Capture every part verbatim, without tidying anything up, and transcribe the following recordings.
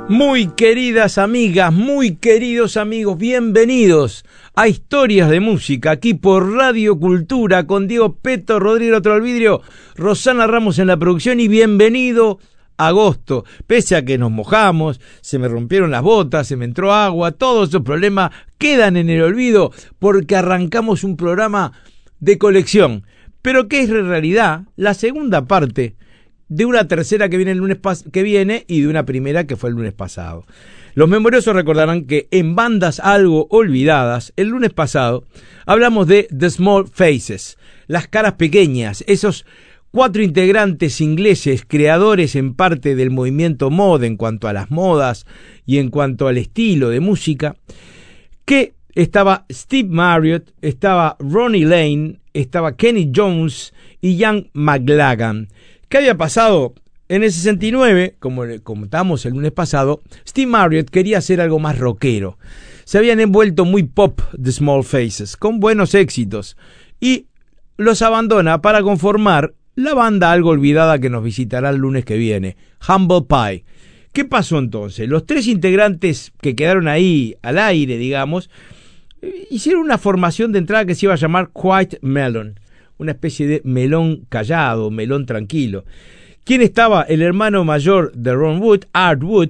Muy queridas amigas, muy queridos amigos, bienvenidos a Historias de Música, aquí por Radio Cultura, con Diego Peto, Rodrigo Trollvidrio, Rosana Ramos en la producción, y bienvenido agosto. Pese a que nos mojamos, se me rompieron las botas, se me entró agua, todos esos problemas quedan en el olvido porque arrancamos un programa de colección, pero que es en realidad la segunda parte de una tercera que viene el lunes pas- que viene y de una primera que fue el lunes pasado. Los memoriosos recordarán que en Bandas Algo Olvidadas, el lunes pasado, hablamos de The Small Faces, las caras pequeñas, esos cuatro integrantes ingleses, creadores en parte del movimiento mod en cuanto a las modas y en cuanto al estilo de música, que estaba Steve Marriott, estaba Ronnie Lane, estaba Kenny Jones y Ian McLagan. ¿Qué había pasado? En el sesenta y nueve, como le contamos el lunes pasado, Steve Marriott quería hacer algo más rockero. Se habían envuelto muy pop The Small Faces, con buenos éxitos, y los abandona para conformar la banda algo olvidada que nos visitará el lunes que viene, Humble Pie. ¿Qué pasó entonces? Los tres integrantes que quedaron ahí al aire, digamos, hicieron una formación de entrada que se iba a llamar Quiet Melon, una especie de melón callado, melón tranquilo. ¿Quién estaba? El hermano mayor de Ron Wood, Art Wood,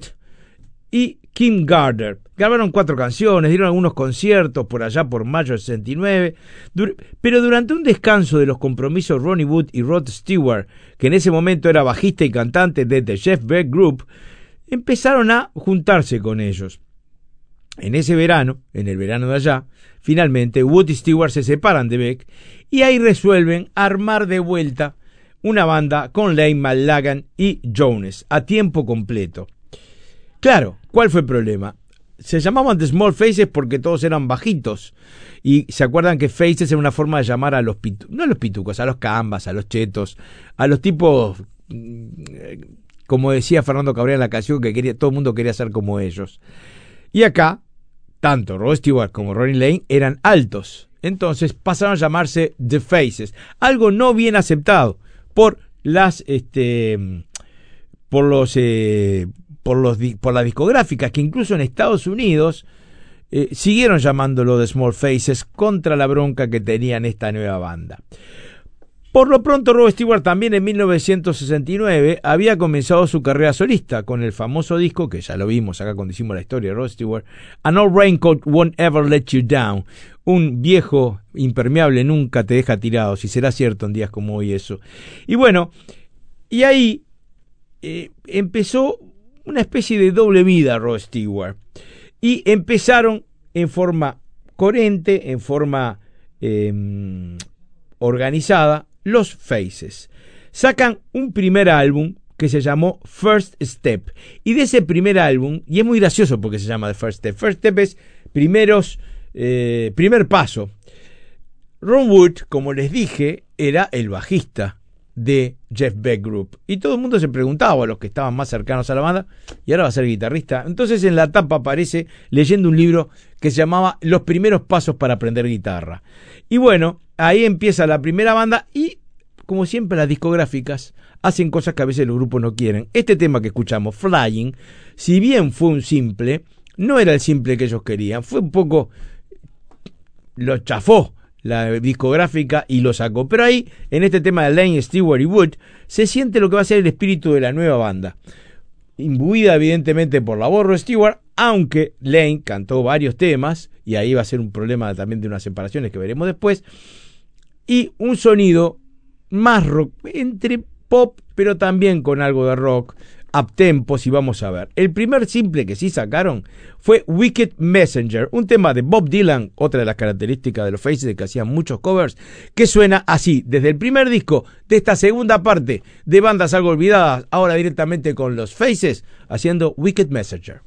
y Kim Gardner. Grabaron cuatro canciones, dieron algunos conciertos por allá por mayo del sesenta y nueve, dur- pero durante un descanso de los compromisos, Ronnie Wood y Rod Stewart, que en ese momento era bajista y cantante de The Jeff Beck Group, empezaron a juntarse con ellos. En ese verano, en el verano de allá, finalmente Wood y Stewart se separan de Beck y ahí resuelven armar de vuelta una banda con Lane, McLagan y Jones a tiempo completo. Claro, ¿cuál fue el problema? Se llamaban The Small Faces porque todos eran bajitos, y se acuerdan que Faces era una forma de llamar a los pitu- no a los pitucos, a los cambas, a los chetos, a los tipos, como decía Fernando Cabrera en la canción, que quería, todo el mundo quería ser como ellos. Y acá tanto Rod Stewart como Ronnie Lane eran altos, entonces pasaron a llamarse The Faces, algo no bien aceptado por las este por los eh, por los por las discográficas, que incluso en Estados Unidos eh, siguieron llamándolo The Small Faces contra la bronca que tenían esta nueva banda. Por lo pronto, Rod Stewart también en mil novecientos sesenta y nueve había comenzado su carrera solista con el famoso disco, que ya lo vimos acá cuando hicimos la historia de Rod Stewart, An Old Raincoat Won't Ever Let You Down, un viejo impermeable nunca te deja tirado, si será cierto en días como hoy eso. Y bueno, y ahí eh, empezó una especie de doble vida Rod Stewart, y empezaron en forma coherente, en forma eh, organizada, los Faces. Sacan un primer álbum que se llamó First Step, y de ese primer álbum, y es muy gracioso porque se llama The First Step, First Step es primeros, eh, primer paso. Ron Wood, como les dije, era el bajista de Jeff Beck Group, y todo el mundo se preguntaba, a los que estaban más cercanos a la banda, y ahora va a ser guitarrista. Entonces en la tapa aparece leyendo un libro que se llamaba Los primeros pasos para aprender guitarra, y bueno, ahí empieza la primera banda, y como siempre las discográficas hacen cosas que a veces los grupos no quieren. Este tema que escuchamos, Flying, si bien fue un simple, no era el simple que ellos querían, fue un poco, lo chafó la discográfica y lo sacó, pero ahí, en este tema de Lane, Stewart y Wood, se siente lo que va a ser el espíritu de la nueva banda, imbuida evidentemente por la voz de Stewart, aunque Lane cantó varios temas, y ahí va a ser un problema también de unas separaciones que veremos después, y un sonido más rock, entre pop, pero también con algo de rock, uptempo, si vamos a ver. El primer simple que sí sacaron fue Wicked Messenger, un tema de Bob Dylan, otra de las características de los Faces, de que hacían muchos covers, que suena así, desde el primer disco de esta segunda parte de Bandas Algo Olvidadas, ahora directamente con los Faces, haciendo Wicked Messenger.